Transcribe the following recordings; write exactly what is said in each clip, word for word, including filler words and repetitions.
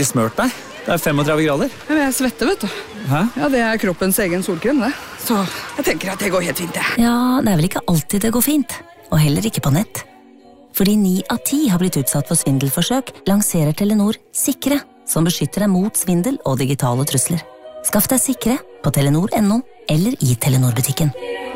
ikke smørt deg? Det er femogtredve grader. Men jeg svetter, vet du. Hæ? Ja, det er kroppens egen solkrem, det. Så jeg tenker at det går helt fint, det. Ja, det er vel ikke alltid det går fint. Og heller ikke på nett. Fordi ni av ti har blitt utsatt for svindelforsøk, lanserer Telenor Sikre, som beskytter deg mot svindel og digitale trusler. Skaff deg Sikre på telenor punktum no eller i Telenor-butikken.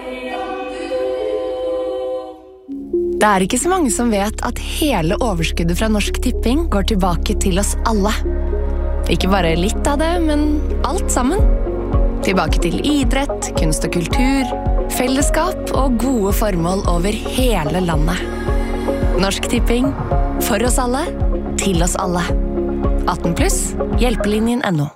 Det er ikke så mange som vet at hele overskuddet fra Norsk Tipping går tilbake til oss alle. Ikke bare litt av det, men alt sammen. Tilbake til idrett, kunst og kultur, fellesskap og gode formål over hele landet. Norsk Tipping. For oss alle. Til oss alle. atten pluss. Hjelpelinjen punktum no.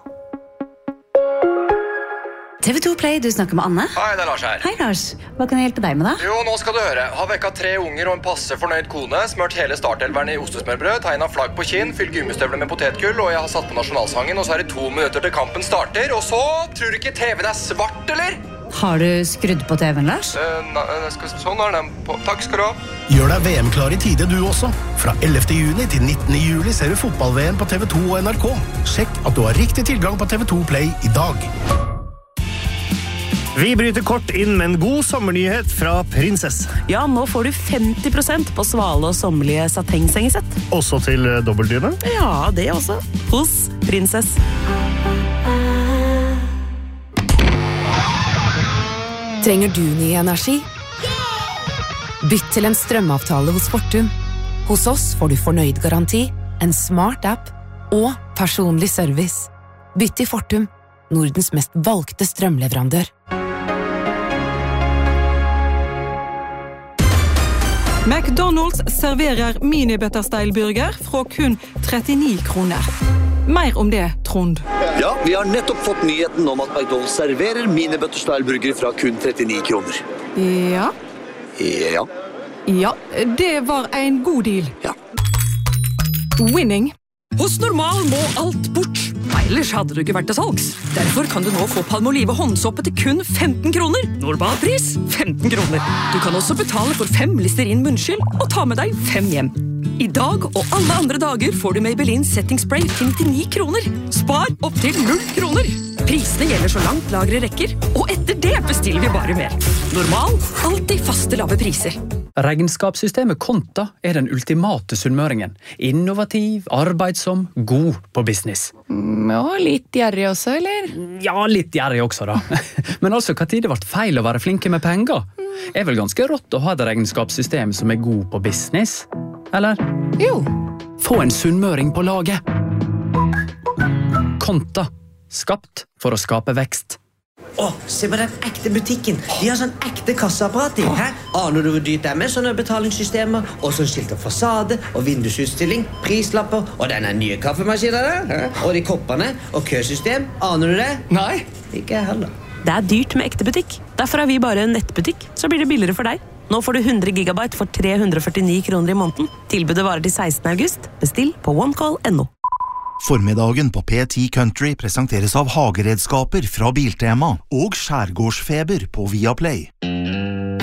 T V to Play, du snakker med Anne. Hei, det er Lars her. Hei Lars, hva kan jeg hjelpe deg med da? Jo, nå skal du høre. Har vekket tre unger og en passe fornøyd kone, smørt hele startelveren i ostesmørbrød, tegnet flagg på kinn, fylt gummistøvler med potetgull, og jeg har satt på nasjonalsangen, og så er det to minutter til kampen starter, og så tror du ikke T V-en er svart, eller? Har du skrudd på T V-en, Lars? Uh, na, skal, sånn er den på. Takk skal du ha. Gjør deg V M-klar i tide du også. Fra ellevte juni til nittende juli ser du fotball-V M på T V to og N R K. Sjekk at du har riktig tilgang på T V to Play i dag. Vi bryter kort inn med en god sommernyhet fra Prinsess. Ja, nå får du femti prosent på svale og sommerlige satengsengesett. Også til dobbeltdyne? Ja, det også. Hos Prinsess. Trenger du ny energi? Bytt til en strømavtale hos Fortum. Hos oss får du fornøyd garanti, en smart app og personlig service. Bytt til Fortum, Nordens mest valgte strømleverandør. McDonald's serverer mini-butterstyle-burger fra kun trettini kroner. Mer om det, Trond. Ja, vi har nettopp fått nyheten om at McDonald's serverer mini-butterstyle-burger fra kun trettini kroner. Ja. Ja. Ja, det var en god deal. Ja. Winning. Hos Normal må alt bort. Ellers hadde du ikke vært til salgs. Derfor kan du nå få Palmolive håndsoppe til kun femten kroner. Normalpris femten kroner. Du kan også betale for fem Listerin munnskyld og ta med deg fem hjem. I dag og alle andre dager får du Maybelline Setting Spray til nittini kroner. Spar opp til null kroner. Prisene gjelder så langt lagre rekker, og etter det bestiller vi bare mer. Normal, alltid faste lave priser. Regnskapssystemet Konta er den ultimate sunnmøringen. Innovativ, arbeidsom, god på business. Ja, litt gjerrig også, eller? Ja, litt gjerrig også da. Men altså, hva tid det ble feil å være flinke med penger? Er vel ganske rått å ha et regnskapssystem som er god på business? Eller? Jo. Få en sunnmøring på laget. Konta. Skapt for å skape vekst. Åh, se på den ekte butikken. De har sånn ekte kasseapparat i. Hæ? Aner du hvor dyrt det er med sånne betalingssystemer? Og sånn skilt og fasade, og vindusutstilling, prislapper, og denne nye kaffemaskinen der. Hæ? Og de koppene, og køsystem. Aner du det? Nei. Ikke heller. Det er dyrt med ekte butikk. Derfor er vi bare en nettbutikk. Så blir det billigere for deg. Nå får du hundre gigabyte for tre hundre og førtini kroner i måneden. Tilbudet varer til sekstende august. Bestill på onecall punktum no. Formiddagen på P ti Country presenteres av hageredskaper fra Biltema og skjærgårdsfeber på Viaplay.